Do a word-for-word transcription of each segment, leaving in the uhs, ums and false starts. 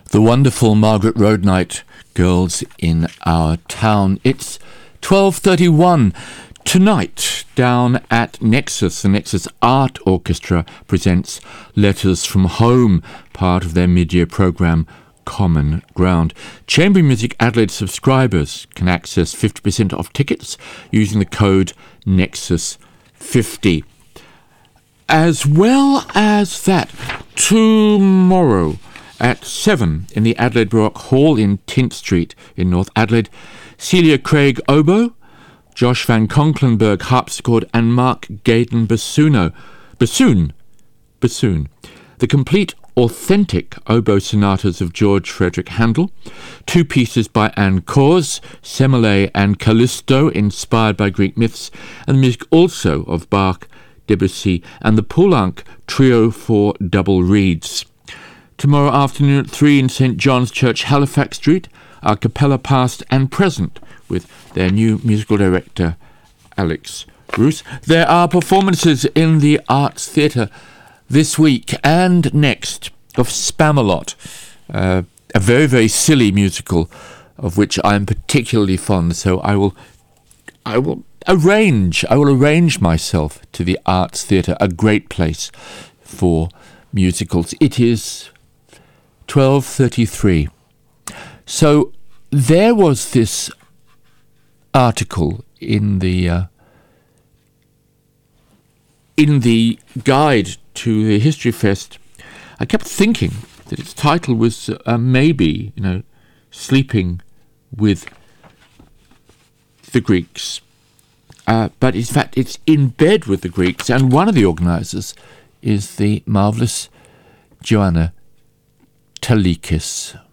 The wonderful Margaret Roadnight, Girls in Our Town. It's twelve thirty-one. Tonight, down at Nexus, the Nexus Art Orchestra presents Letters from Home, part of their mid-year programme, Common Ground. Chamber Music Adelaide subscribers can access fifty percent off tickets using the code Nexus fifty. As well as that, tomorrow at seven in the Adelaide Baroque Hall in Tint Street in North Adelaide, Celia Craig oboe, Josh van Conklenberg harpsichord, and Mark Gaydon bassoon. Bassoon. Bassoon. The complete authentic oboe sonatas of George Frederick Handel, two pieces by Anne Kors, Semele and Callisto, inspired by Greek myths, and the music also of Bach, Debussy, and the Poulenc Trio for double reeds. Tomorrow afternoon at three in St John's Church, Halifax Street, a cappella past and present with their new musical director, Alex Bruce. There are performances in the Arts Theatre this week and next of Spamalot, uh, a very, very silly musical of which I am particularly fond, so I will I will arrange I will arrange myself to the Arts Theatre, a great place for musicals. It is twelve thirty-three. So there was this article in the uh, in the guide to the History Fest. I kept thinking that its title was uh, maybe, you know, sleeping with the Greeks. Uh, but in fact, it's in bed with the Greeks, and one of the organisers is the marvellous Joanna Talikis.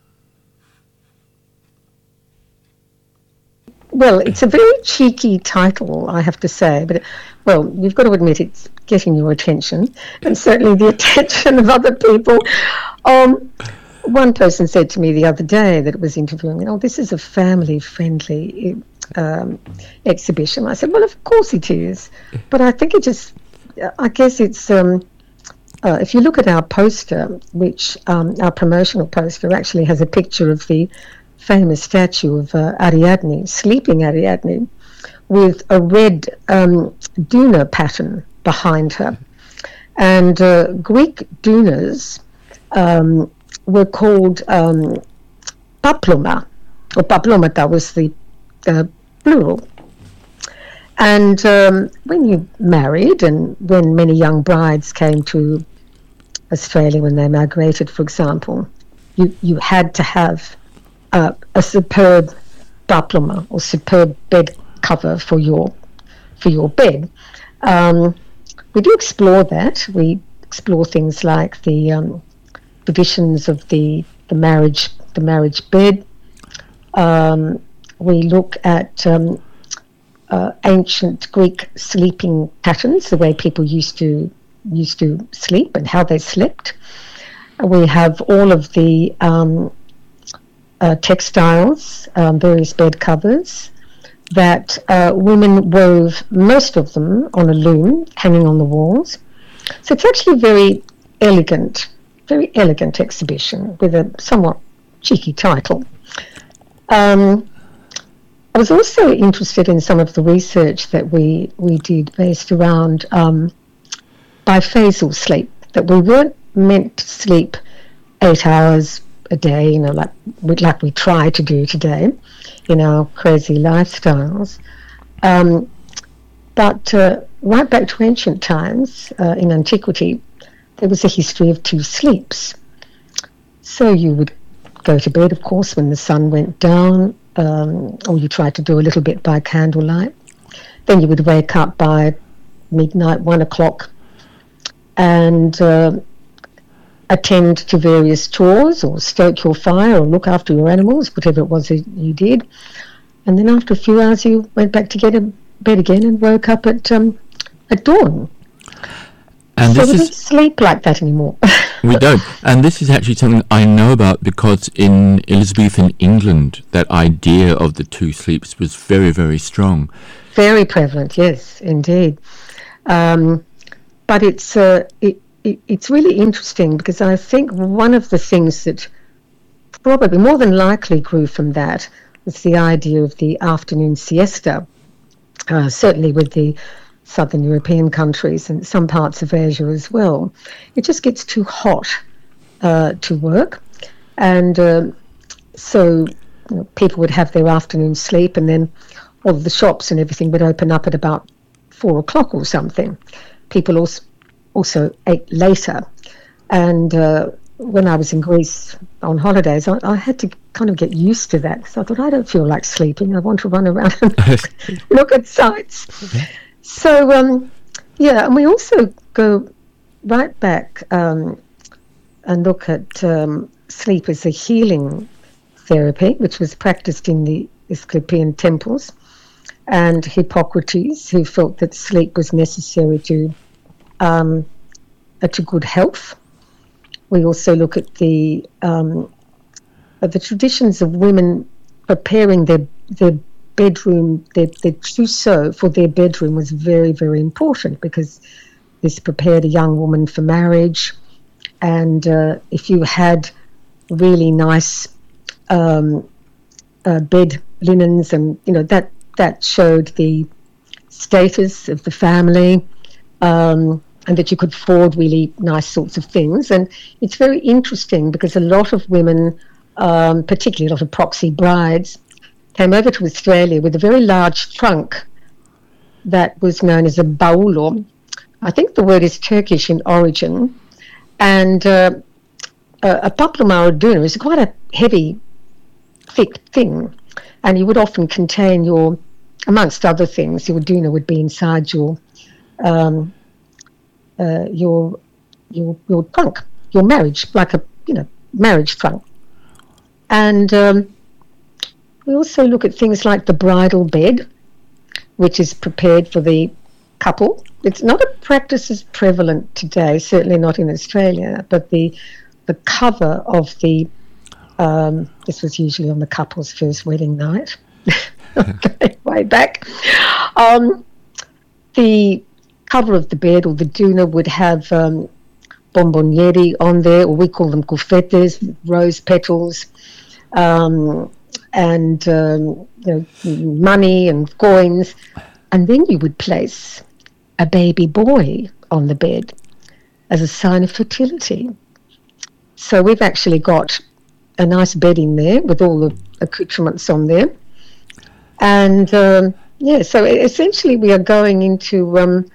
Well, it's a very cheeky title, I have to say, but, well, you've got to admit it's getting your attention, and certainly the attention of other people. Um, one person said to me the other day that was interviewing me, oh, this is a family-friendly um, exhibition. I said, well, of course it is, but I think it just, I guess it's, um, uh, if you look at our poster, which um, our promotional poster actually has a picture of the famous statue of uh, Ariadne, sleeping Ariadne, with a red um, doona pattern behind her. And uh, Greek doonas um, were called um, paploma, or paplomata was the uh, plural. And um, when you married, and when many young brides came to Australia when they migrated, for example, you, you had to have Uh, a superb paploma or superb bed cover for your for your bed. Um, we do explore that. We explore things like the um, traditions of the the marriage the marriage bed. Um, we look at um, uh, ancient Greek sleeping patterns, the way people used to used to sleep and how they slept. We have all of the um, Uh, textiles, um, various bed covers that uh, women wove, most of them on a loom hanging on the walls. So it's actually a very elegant, very elegant exhibition with a somewhat cheeky title. Um, I was also interested in some of the research that we, we did based around um, biphasal sleep, that we weren't meant to sleep eight hours a day, you know, like we, like we try to do today in our crazy lifestyles. Um, but uh, right back to ancient times, uh, in antiquity, there was a history of two sleeps. So you would go to bed, of course, when the sun went down, um, or you tried to do a little bit by candlelight. Then you would wake up by midnight, one o'clock, and uh, attend to various chores or stoke your fire or look after your animals, whatever it was that you did. And then after a few hours you went back to get in bed again and woke up at um, at dawn. And so this we is, don't sleep like that anymore. We don't. And this is actually something I know about because in Elizabethan England that idea of the two sleeps was very, very strong. Very prevalent, yes, indeed. Um, but it's uh, it, it, it's really interesting because I think one of the things that probably more than likely grew from that was the idea of the afternoon siesta, uh, certainly with the southern European countries and some parts of Asia as well. It just gets too hot uh, to work. And uh, so you know, people would have their afternoon sleep, and then all of the shops and everything would open up at about four o'clock or something. People also, also ate later. And uh, when I was in Greece on holidays, I, I had to kind of get used to that. So I thought, I don't feel like sleeping. I want to run around and look at sights. So, um, yeah, and we also go right back um, and look at um, sleep as a healing therapy, which was practiced in the Asclepian temples, and Hippocrates, who felt that sleep was necessary to um, uh, to good health. We also look at the um, uh, the traditions of women preparing their their bedroom, their, their trousseau for their bedroom was very, very important, because this prepared a young woman for marriage. And uh, if you had really nice um, uh, bed linens, and you know that that showed the status of the family, um, and that you could afford really nice sorts of things. And it's very interesting because a lot of women, um, particularly a lot of proxy brides, came over to Australia with a very large trunk that was known as a baulo. I think the word is Turkish in origin. And uh, a papluma or doona is quite a heavy, thick thing. And you would often contain your, amongst other things, your doona would be inside your um, uh, your your your trunk, your marriage, like a you know marriage trunk. And um, we also look at things like the bridal bed, which is prepared for the couple. It's not a practice as prevalent today, certainly not in Australia, but the the cover of the, um, this was usually on the couple's first wedding night, okay, way back. Um, the cover of the bed or the doona would have um, bombonieri on there, or we call them coufetes, rose petals, um, and um, you know, money and coins. And then you would place a baby boy on the bed as a sign of fertility. So we've actually got a nice bed in there with all the accoutrements on there. And um, yeah, so essentially we are going into um,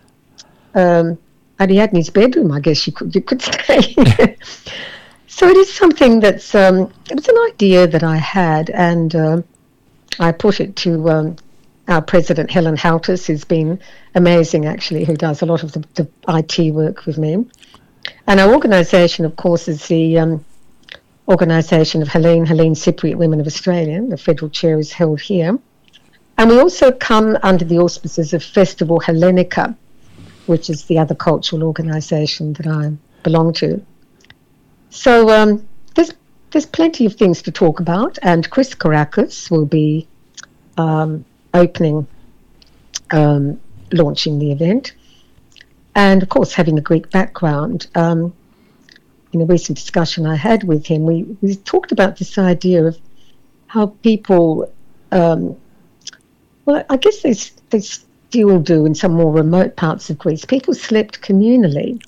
um, Ariadne's bedroom, I guess you could you could say. So it is something that's, um, it was an idea that I had, and uh, I put it to um, our president, Helen Haltis, who's been amazing actually, who does a lot of the, the I T work with me. And our organisation, of course, is the um, organisation of Helene, Helene Cypriot Women of Australia. The federal chair is held here. And we also come under the auspices of Festival Hellenica, which is the other cultural organisation that I belong to. So um, there's there's plenty of things to talk about, and Chris Kourakis will be um, opening, um, launching the event. And of course, having a Greek background, um, in a recent discussion I had with him, we, we talked about this idea of how people, um, well, I guess they, they still do in some more remote parts of Greece, people slept communally,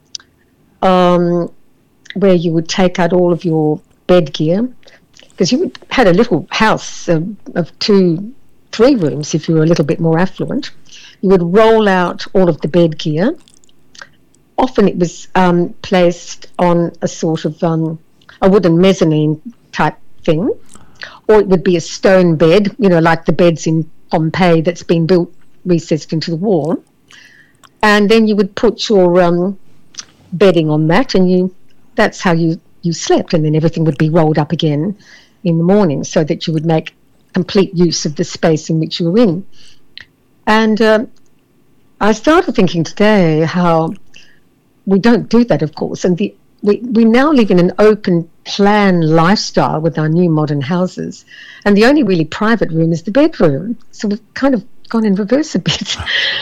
um, where you would take out all of your bed gear, because you had a little house of, of two, three rooms if you were a little bit more affluent. You would roll out all of the bed gear. Often it was um, placed on a sort of um, a wooden mezzanine type thing, or it would be a stone bed, you know, like the beds in Pompeii that's been built, recessed into the wall. And then you would put your um, bedding on that, and you that's how you, you slept, and then everything would be rolled up again in the morning, so that you would make complete use of the space in which you were in. And um, I started thinking today how we don't do that, of course, and the, we, we now live in an open plan lifestyle with our new modern houses, and the only really private room is the bedroom. So we've kind of gone in reverse a bit.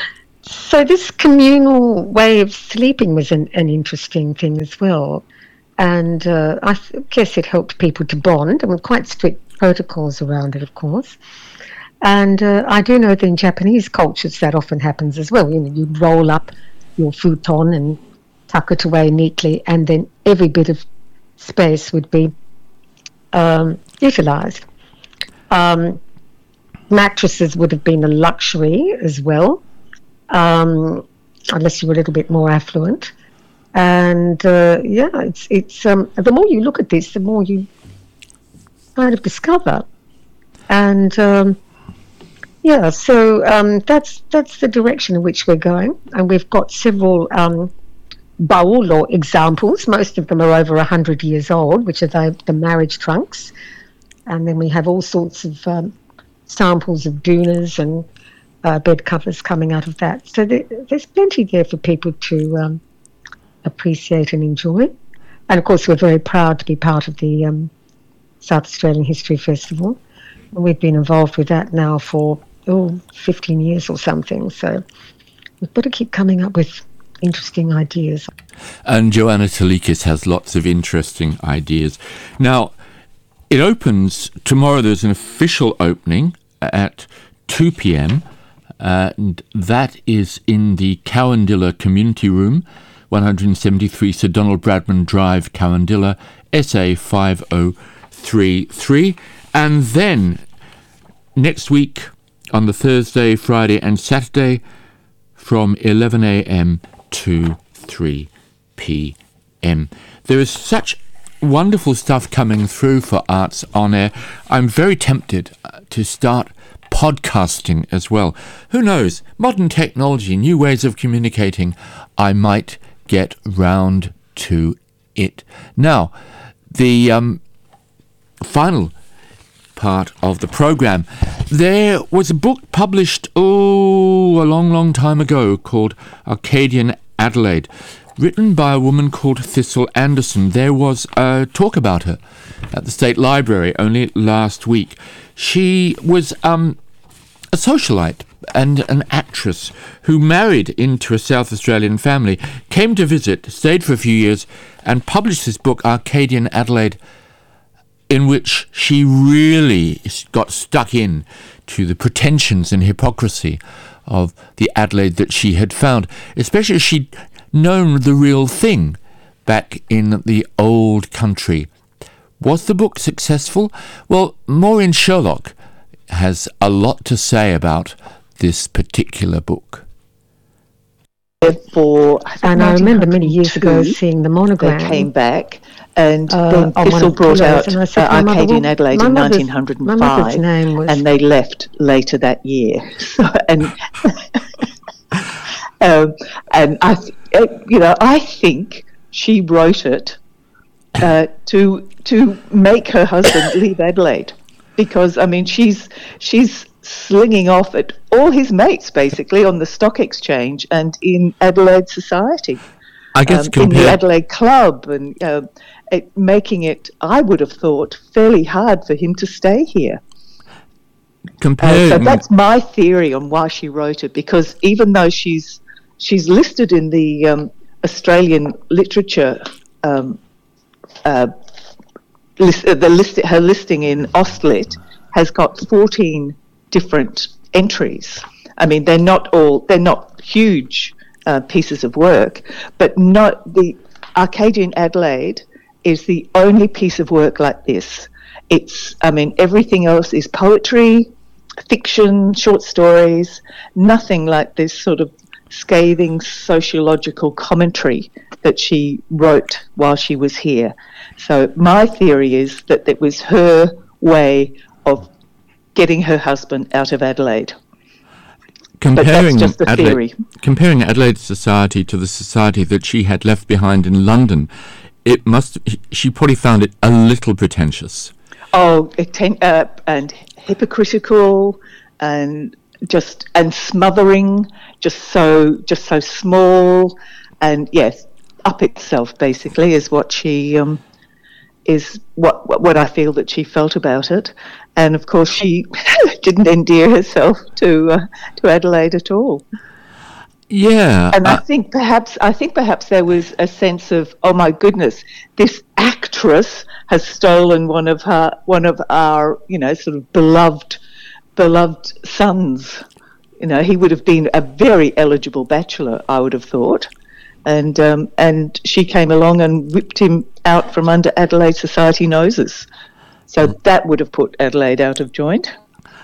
So this communal way of sleeping was an, an interesting thing as well. and uh, I th- guess it helped people to bond, and quite strict protocols around it, of course. And uh, I do know that in Japanese cultures that often happens as well. You know, you roll up your futon and tuck it away neatly, and then every bit of space would be um, utilized. Um, mattresses would have been a luxury as well, um, unless you were a little bit more affluent. And uh, yeah, it's it's um, the more you look at this, the more you kind of discover. And um, yeah, so um, that's that's the direction in which we're going, and we've got several um, baul or examples. Most of them are over a hundred years old, which are the, the marriage trunks, and then we have all sorts of um, samples of doonas and uh, bed covers coming out of that. So there, there's plenty there for people to um, appreciate and enjoy. And of course, we're very proud to be part of the um, South Australian History Festival. And we've been involved with that now for oh, fifteen years or something. So we've got to keep coming up with interesting ideas. And Joanna Talikis has lots of interesting ideas. Now, it opens tomorrow. There's an official opening at two p.m. Uh, and that is in the Cowandilla Community Room, one seventy-three Sir Donald Bradman Drive, Cowandilla, S A five oh three three. And then next week on the Thursday, Friday and Saturday from eleven a.m. to three p.m. There is such wonderful stuff coming through for Arts On Air. I'm very tempted to start podcasting as well. Who knows? Modern technology, new ways of communicating. I might get round to it. Now, the um, final part of the program. There was a book published, oh, a long, long time ago called Arcadian Adelaide, written by a woman called Thistle Anderson. There was a talk about her at the State Library only last week. She was um, a socialite and an actress who married into a South Australian family, came to visit, stayed for a few years, and published this book, Arcadian Adelaide, in which she really got stuck in to the pretensions and hypocrisy of the Adelaide that she had found, especially as she'd known the real thing back in the old country. Was the book successful? Well, Maureen Sherlock has a lot to say about this particular book. For and I remember many years ago seeing the monogram. They came back, and uh, then Thistle brought out uh, Arcadian well, Adelaide in nineteen oh five, was... and they left later that year. So, and um, and I, you know, I think she wrote it uh, to to make her husband leave Adelaide, because I mean she's she's. slinging off at all his mates, basically, on the stock exchange and in Adelaide society. I guess um, compared... in the Adelaide Club, and uh, it, making it, I would have thought, fairly hard for him to stay here. Compared... Uh, so that's my theory on why she wrote it, because even though she's she's listed in the um, Australian literature, um, uh, list, uh, the list, her listing in Auslit has got fourteen different entries. I mean, they're not all, they're not huge uh, pieces of work, but not the Arcadian Adelaide is the only piece of work like this. It's, I mean, everything else is poetry, fiction, short stories, nothing like this sort of scathing sociological commentary that she wrote while she was here. So my theory is that it was her way of getting her husband out of Adelaide. Comparing but that's just a Adelaide, theory. Comparing Adelaide society to the society that she had left behind in London, it must. She probably found it a little pretentious. Oh, uh, and hypocritical, and just and smothering, just so just so small, and yes, up itself basically is what she um, is what, what what I feel that she felt about it. And of course, she didn't endear herself to uh, to Adelaide at all. Yeah. And uh, I think perhaps I think perhaps there was a sense of, oh my goodness, this actress has stolen one of her one of our, you know, sort of beloved beloved sons. You know, he would have been a very eligible bachelor, I would have thought. And um, and she came along and whipped him out from under Adelaide society noses. So that would have put Adelaide out of joint.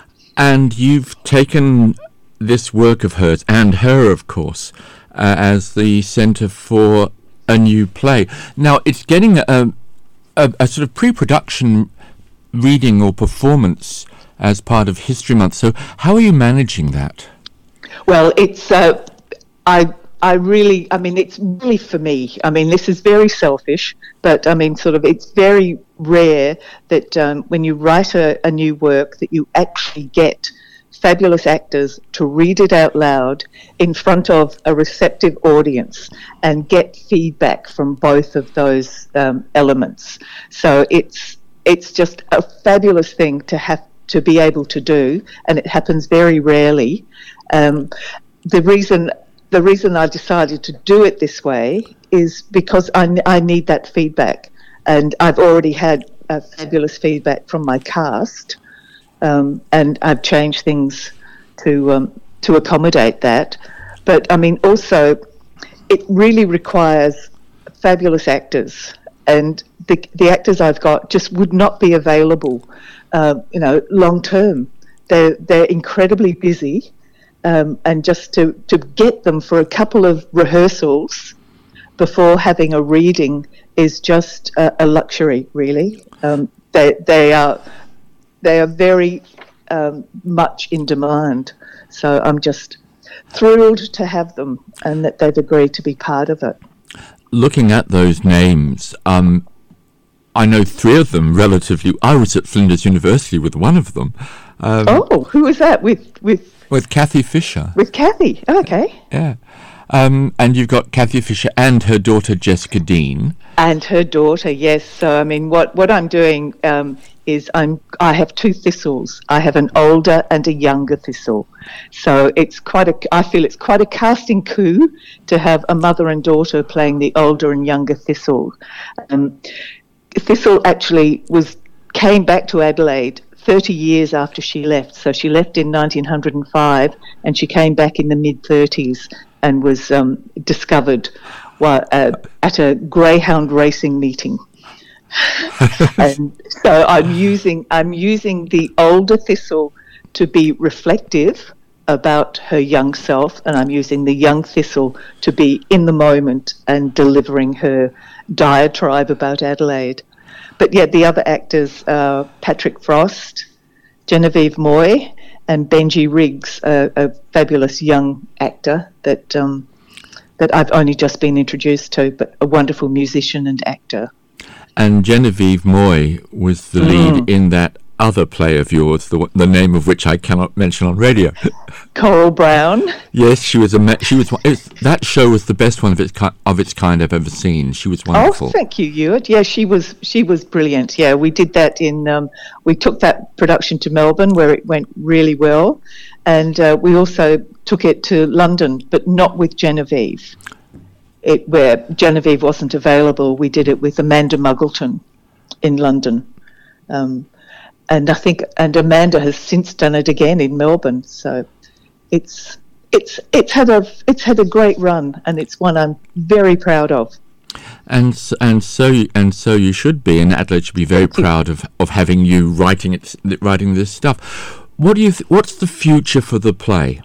And you've taken this work of hers, and her, of course, uh, as the centre for a new play. Now, it's getting a, a, a sort of pre-production reading or performance as part of History Month. So how are you managing that? Well, it's... Uh, I... I really, I mean, it's really for me. I mean, this is very selfish, but I mean, sort of, it's very rare that um, when you write a, a new work that you actually get fabulous actors to read it out loud in front of a receptive audience and get feedback from both of those um, elements. So it's it's just a fabulous thing to have to be able to do, and it happens very rarely. Um, the reason. The reason I decided to do it this way is because I, I need that feedback, and I've already had uh, fabulous feedback from my cast, um, and I've changed things to um, to accommodate that. But I mean, also, it really requires fabulous actors, and the the actors I've got just would not be available, uh, you know, long term. They're they're incredibly busy. Um, and just to, to get them for a couple of rehearsals before having a reading is just a, a luxury, really. Um, they they are they are very um, much in demand. So I'm just thrilled to have them and that they've agreed to be part of it. Looking at those names, um, I know three of them relatively. I was at Flinders University with one of them. Um, oh, who was that with with? With Kathy Fisher. With Kathy, oh, okay. Yeah. Um, and you've got Kathy Fisher and her daughter Jessica Dean. And her daughter, yes. So, I mean, what, what I'm doing um, is I'm I have two thistles. I have an older and a younger thistle. So it's quite a, I feel it's quite a casting coup to have a mother and daughter playing the older and younger thistle. Um, Thistle actually was came back to Adelaide thirty years after she left. So she left in nineteen oh five and she came back in the mid-thirties and was um, discovered while, uh, at a greyhound racing meeting. And so I'm using I'm using the older Thistle to be reflective about her young self, and I'm using the young Thistle to be in the moment and delivering her diatribe about Adelaide. But yeah, the other actors are Patrick Frost, Genevieve Moy, and Benji Riggs, a, a fabulous young actor that um, that I've only just been introduced to, but a wonderful musician and actor. And Genevieve Moy was the Mm. lead in that other play of yours, the, the name of which I cannot mention on radio. Coral Brown. Yes, she was a ma- she was. It was that show was the best one of its ki- of its kind I've ever seen. She was wonderful. Oh, thank you, Ewart. Yeah, she was she was brilliant. Yeah, we did that in. Um, we took that production to Melbourne, where it went really well, and uh, we also took it to London, but not with Genevieve. It where Genevieve wasn't available. We did it with Amanda Muggleton in London. Um, And I think, and Amanda has since done it again in Melbourne. So it's it's it's had a it's had a great run, and it's one I'm very proud of. And s- and so you, and so you should be, and Adelaide should be very Thank you. proud of, of having you writing it, writing this stuff. What do you? Th- what's the future for the play?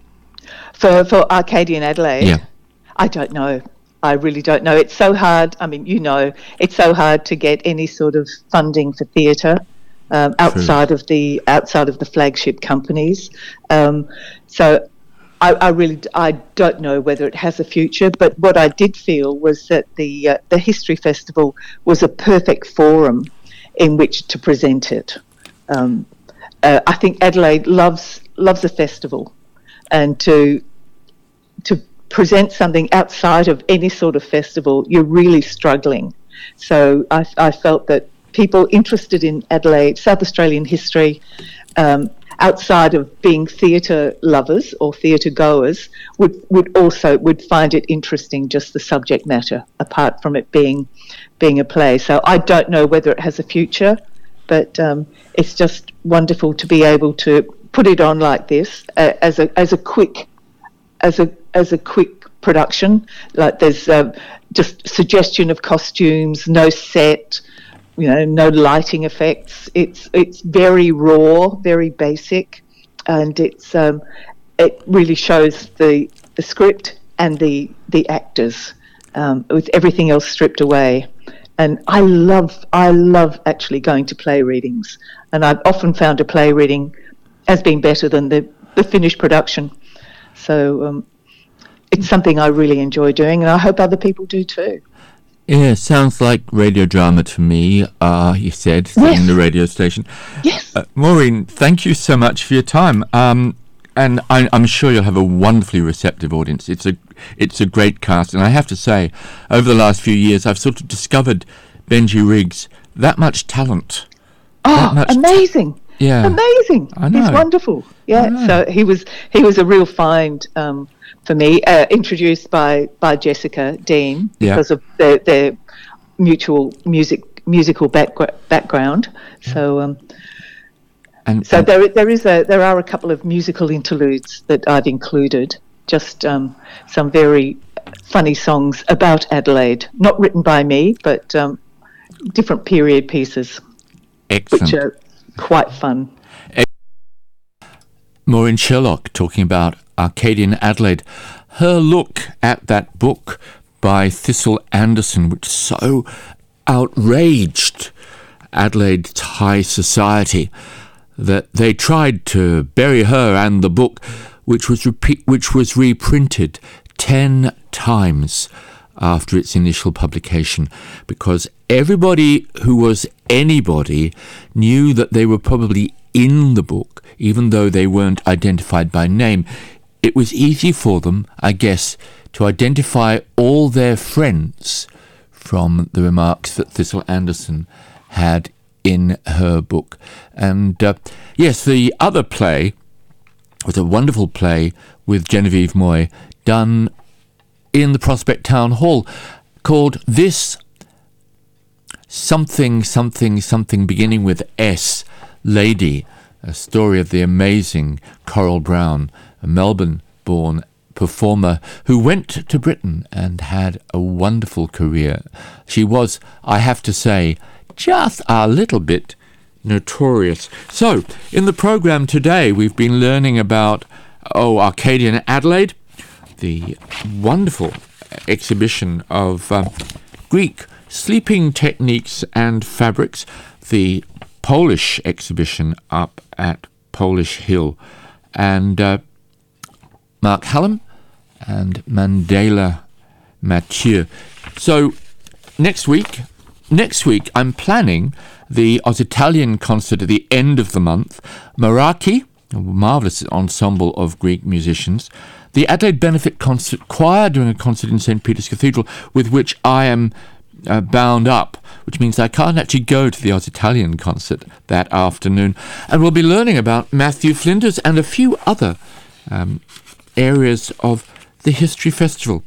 For for Arcadian Adelaide, Yeah. I don't know. I really don't know. It's so hard. I mean, you know, it's so hard to get any sort of funding for theatre. Um, outside of the outside of the flagship companies, um, so I, I really I don't know whether it has a future. But what I did feel was that the uh, the History Festival was a perfect forum in which to present it. Um, uh, I think Adelaide loves loves a festival, and to to present something outside of any sort of festival, you're really struggling. So I, I felt that people interested in Adelaide, South Australian history, um, outside of being theatre lovers or theatre goers, would, would also would find it interesting, just the subject matter, apart from it being being a play. So I don't know whether it has a future, but um, it's just wonderful to be able to put it on like this uh, as a as a quick as a as a quick production. Like there's uh, just suggestion of costumes, no set, you know, no lighting effects. It's it's very raw, very basic, and it's um, it really shows the the script and the the actors um, with everything else stripped away. And I love I love actually going to play readings, and I've often found a play reading has been better than the, the finished production. So um, it's something I really enjoy doing, and I hope other people do too. Yeah, sounds like radio drama to me, uh, you said, Yes. in the radio station. Yes. Uh, Maureen, thank you so much for your time. Um, and I, I'm sure you'll have a wonderfully receptive audience. It's a it's a great cast. And I have to say, over the last few years, I've sort of discovered Benji Riggs, that much talent. Oh, much t- amazing. Yeah. Amazing. I know. He's wonderful. Yeah. know. So he was he was a real find um, for me, uh, introduced by, by Jessica Dean Yeah. because of their, their mutual music musical backgr- background. So um, And, so and there there is a there are a couple of musical interludes that I've included. Just um, some very funny songs about Adelaide, not written by me, but um, different period pieces, excellent. which are quite fun. Maureen Sherlock talking about Arcadian Adelaide. Her look at that book by Thistle Anderson, which so outraged Adelaide's high society that they tried to bury her and the book, which was repeat, which was reprinted ten times after its initial publication, because everybody who was anybody knew that they were probably in the book, even though they weren't identified by name. It was easy for them, I guess, to identify all their friends from the remarks that Thistle Anderson had in her book. And uh, yes, the other play was a wonderful play with Genevieve Moy, done in the Prospect Town Hall, called This Something Something Something beginning with S, Lady, a story of the amazing Coral Brown, a Melbourne-born performer who went to Britain and had a wonderful career. She was, I have to say, just a little bit notorious. So, in the programme today, we've been learning about, oh, Arcadian Adelaide, the wonderful exhibition of um, Greek sleeping techniques and fabrics, the Polish exhibition up at Polish Hill, and uh, Mark Hallam and Mandela Mathieu. So, next week, Next week, I'm planning the Oz-Italian concert at the end of the month, Meraki, a marvellous ensemble of Greek musicians, the Adelaide Benefit Concert Choir doing a concert in Saint Peter's Cathedral, with which I am uh, bound up, which means I can't actually go to the Oz-Italian concert that afternoon. And we'll be learning about Matthew Flinders and a few other um, areas of the History Festival.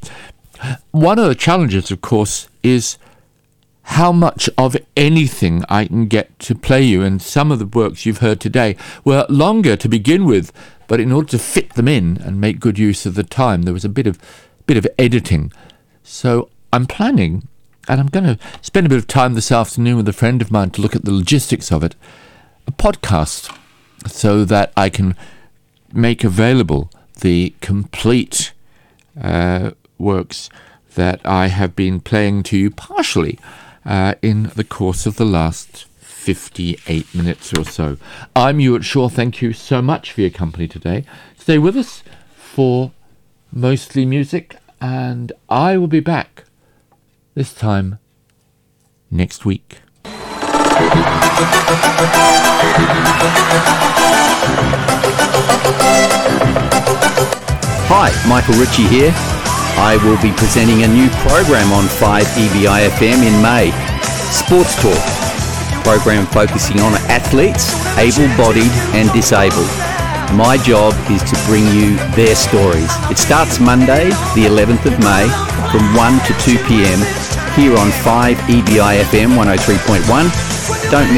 One of the challenges, of course, is how much of anything I can get to play you, and some of the works you've heard today were longer to begin with, but in order to fit them in and make good use of the time, there was a bit of bit of editing. So I'm planning, and I'm going to spend a bit of time this afternoon with a friend of mine to look at the logistics of it, a podcast, so that I can make available the complete uh, works that I have been playing to you partially Uh, in the course of the last fifty-eight minutes or so. I'm Ewart Shaw. Thank you so much for your company today. Stay with us for Mostly Music, and I will be back this time next week. Hi, Michael Ritchie here. I will be presenting a new program on five E B I F M in May, Sports Talk. program focusing on athletes, able-bodied and disabled. My job is to bring you their stories. It starts Monday, the eleventh of May, from one to two p.m. here on five E B I F M one oh three point one. Don't miss